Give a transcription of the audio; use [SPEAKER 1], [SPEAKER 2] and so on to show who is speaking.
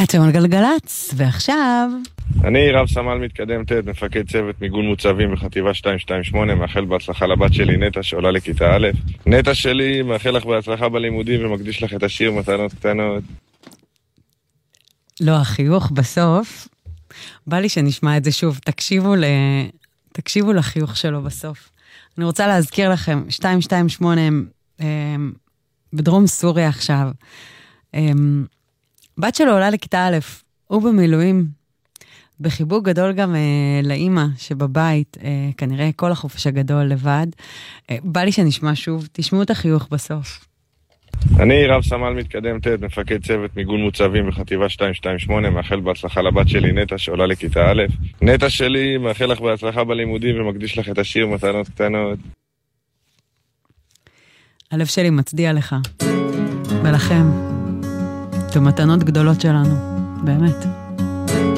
[SPEAKER 1] אתם על גלגלץ, ועכשיו...
[SPEAKER 2] אני רב סמל מתקדם ת', מפקד צוות מיגון מוצבים בחטיבה 228, מאחל בהצלחה לבת שלי נטע שעולה לכיתה א'. נטע שלי, מאחל לך בהצלחה בלימודים ומקדיש לך את השיר מתנות קטנות.
[SPEAKER 1] לא, החיוך בסוף, בא לי שנשמע את זה שוב, תקשיבו לחיוך שלו בסוף. אני רוצה להזכיר לכם, 228 בדרום סוריה עכשיו. בת שלו עולה לכיתה א', הוא במילואים, בחיבוק גדול גם לאמא שבבית, כנראה כל החופש הגדול לבד. בא לי שנשמע שוב, תשמעו את החיוך בסוף.
[SPEAKER 2] אני רב סמל מתקדם ת', מפקד צוות מיגון מוצבים בחטיבה 228, מאחל בהצלחה לבת שלי נטע שעולה לכיתה א'. נטע שלי, מאחל לך בהצלחה בלימודים ומקדיש לך את השיר מתנות קטנות.
[SPEAKER 1] הלב שלי מצדיע לך, ולכם, את המתנות גדולות שלנו, באמת.